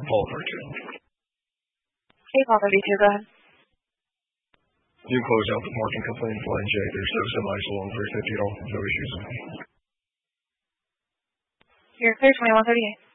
Paul 32. Hey, Paul 32, go ahead. You close out the parking complaint, Line J. There's no semis along 350 at all. No issues. You're clear, 2138.